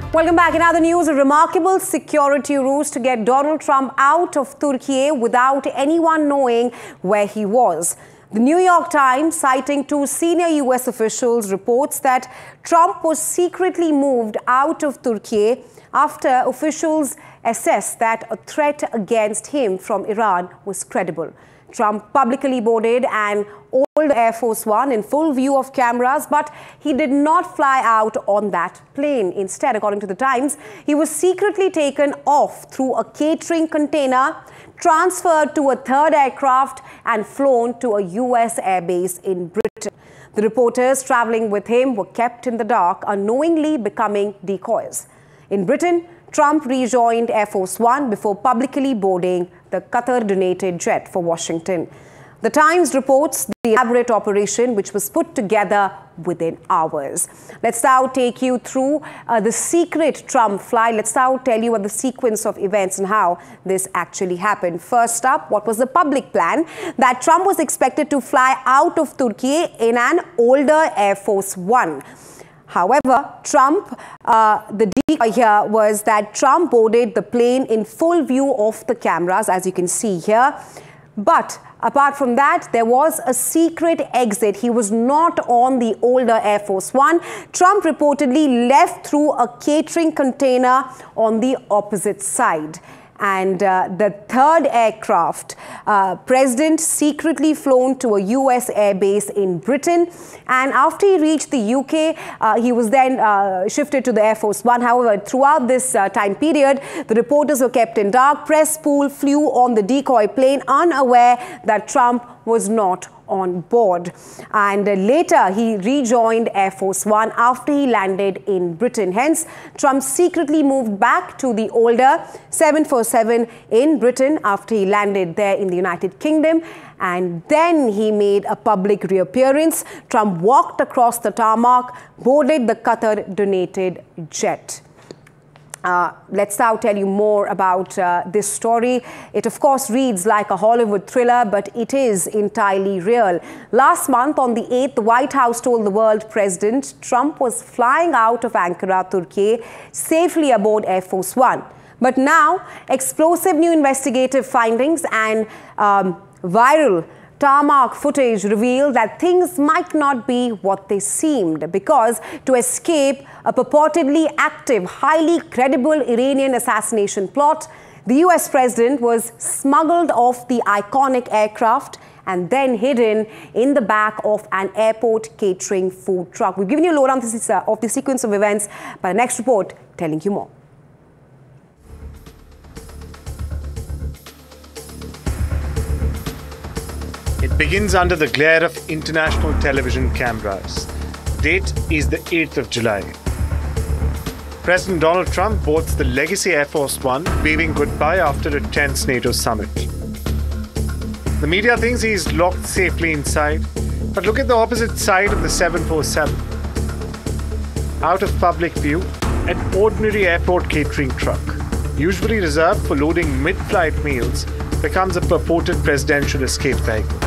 Welcome back. In other news, a remarkable security ruse to get Donald Trump out of Turkey without anyone knowing where he was. The New York Times, citing two senior US officials, reports that Trump was secretly moved out of Turkey after officials assessed that a threat against him from Iran was credible. Trump publicly boarded an old Air Force One in full view of cameras, but he did not fly out on that plane. Instead, according to the Times, he was secretly taken off through a catering container, transferred to a third aircraft and flown to a US airbase in Britain. The reporters traveling with him were kept in the dark, unknowingly becoming decoys. In Britain, Trump rejoined Air Force One before publicly boarding the Qatar-donated jet for Washington. The Times reports the elaborate operation, which was put together within hours. Let's now take you through the secret Trump flight. Let's now tell you what the sequence of events and how this actually happened. First up, what was the public plan? That Trump was expected to fly out of Turkey in an older Air Force One. However, the decoy here was that Trump boarded the plane in full view of the cameras, as you can see here. But apart from that, there was a secret exit. He was not on the older Air Force One. Trump reportedly left through a catering container on the opposite side. And the third aircraft, President secretly flown to a US airbase in Britain. And after he reached the UK, he was then shifted to the Air Force One. However, throughout this time period, the reporters were kept in dark. Press pool flew on the decoy plane, unaware that Trump was not on board. And later, he rejoined Air Force One after he landed in Britain. Hence, Trump secretly moved back to the older 747 in Britain after he landed there in the United Kingdom. And then he made a public reappearance. Trump walked across the tarmac, boarded the Qatar-donated jet. Let's now tell you more about this story. It, of course, reads like a Hollywood thriller, but it is entirely real. Last month, on the 8th, the White House told the world President Trump was flying out of Ankara, Turkey, safely aboard Air Force One. But now, explosive new investigative findings and viral tarmac footage revealed that things might not be what they seemed, because to escape a purportedly active, highly credible Iranian assassination plot, the US president was smuggled off the iconic aircraft and then hidden in the back of an airport catering food truck. We've given you a lowdown of the sequence of events, but the next report telling you more. It begins under the glare of international television cameras. Date is the 8th of July. President Donald Trump boards the legacy Air Force One, waving goodbye after a tense NATO summit. The media thinks he's locked safely inside, but look at the opposite side of the 747. Out of public view, an ordinary airport catering truck, usually reserved for loading mid-flight meals, becomes a purported presidential escape vehicle.